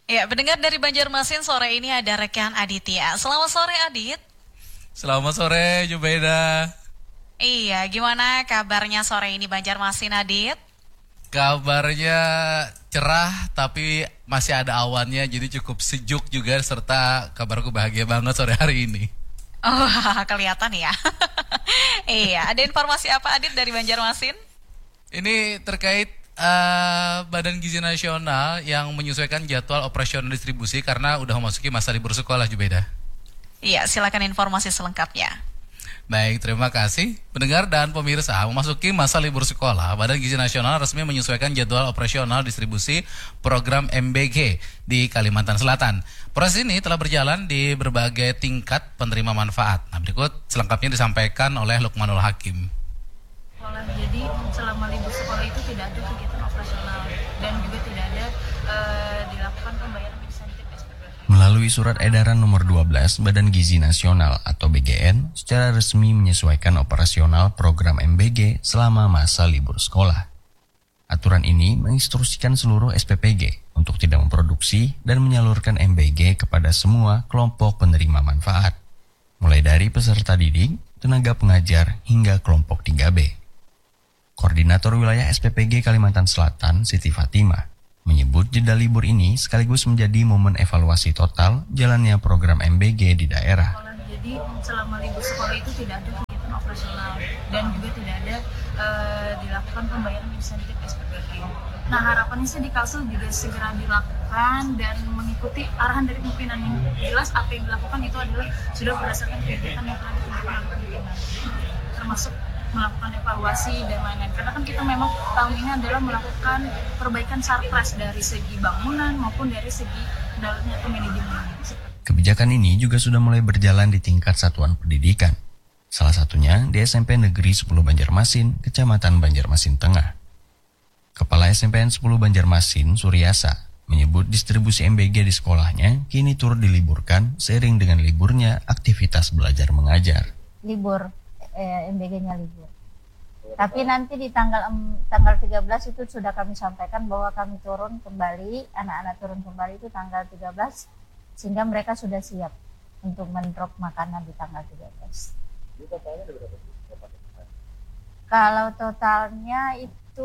Ya, pendengar dari Banjarmasin sore ini ada rekan Aditya. Selamat sore Adit. Selamat sore Jubaida. Iya, gimana kabarnya sore ini Banjarmasin Adit? Kabarnya cerah tapi masih ada awannya, jadi cukup sejuk juga, serta kabarku bahagia banget sore hari ini. Oh, kelihatan ya. Iya, ada informasi apa Adit dari Banjarmasin? Ini terkait Badan Gizi Nasional yang menyesuaikan jadwal operasional distribusi karena udah memasuki masa libur sekolah, Jubaida. Iya, silakan informasi selengkapnya. Baik, terima kasih. Pendengar dan pemirsa, memasuki masa libur sekolah, Badan Gizi Nasional resmi menyesuaikan jadwal operasional distribusi program MBG di Kalimantan Selatan. Proses ini telah berjalan di berbagai tingkat penerima manfaat. Nah, berikut selengkapnya disampaikan oleh Lukmanul Hakim. Jadi selama libur sekolah itu tidak ada kegiatan operasional dan juga tidak ada dilakukan pembayaran insentif SPP. Melalui surat edaran nomor 12 Badan Gizi Nasional atau BGN secara resmi menyesuaikan operasional program MBG selama masa libur sekolah. Aturan ini menginstruksikan seluruh SPPG untuk tidak memproduksi dan menyalurkan MBG kepada semua kelompok penerima manfaat, mulai dari peserta didik, tenaga pengajar, hingga kelompok 3B. Koordinator Wilayah SPPG Kalimantan Selatan, Siti Fatimah, menyebut jeda libur ini sekaligus menjadi momen evaluasi total jalannya program MBG di daerah. Jadi selama libur sekolah itu tidak ada kegiatan operasional dan juga tidak ada dilakukan pembayaran insentif SPPG. Nah, harapannya sih di Kalsel juga segera dilakukan dan mengikuti arahan dari pimpinan. Yang jelas apa yang dilakukan itu adalah sudah berdasarkan kegiatan yang telah dilakukan oleh pimpinan, termasuk melakukan evaluasi dan lain-lain. Karena kan kita memang tahun ini adalah melakukan perbaikan sarpras dari segi bangunan maupun dari segi dalamnya atau manajemen. Kebijakan ini juga sudah mulai berjalan di tingkat satuan pendidikan. Salah satunya di SMP Negeri 10 Banjarmasin, Kecamatan Banjarmasin Tengah. Kepala SMPN 10 Banjarmasin, Suryasa, menyebut distribusi MBG di sekolahnya kini turut diliburkan seiring dengan liburnya aktivitas belajar mengajar. Libur. MBG-nya libur. Tapi nanti di tanggal 13 itu sudah kami sampaikan bahwa kami turun kembali, anak-anak turun kembali itu tanggal 13, sehingga mereka sudah siap untuk mendrop makanan di tanggal 13. Totalnya ada berapa? Kalau totalnya itu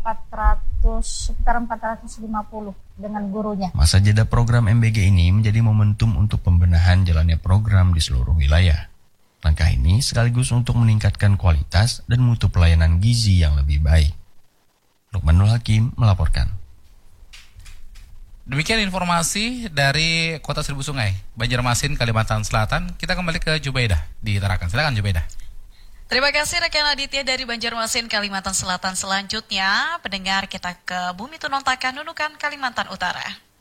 sekitar 450 dengan gurunya. Masa jeda program MBG ini menjadi momentum untuk pembenahan jalannya program di seluruh wilayah. Langkah ini sekaligus untuk meningkatkan kualitas dan mutu pelayanan gizi yang lebih baik. Lukmanul Hakim melaporkan. Demikian informasi dari Kota Seribu Sungai, Banjarmasin, Kalimantan Selatan. Kita kembali ke Jubaida di Tarakan. Silakan Jubaida. Terima kasih rekan Aditya dari Banjarmasin, Kalimantan Selatan. Selanjutnya, pendengar kita ke Bumi Tunontakan, Nunukan, Kalimantan Utara.